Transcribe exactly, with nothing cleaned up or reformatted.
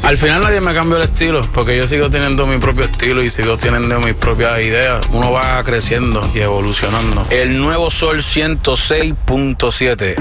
Al final nadie me cambió el estilo, porque yo sigo teniendo mi propio estilo y sigo teniendo mis propias ideas. Uno va creciendo y evolucionando. El nuevo Sol ciento seis punto siete.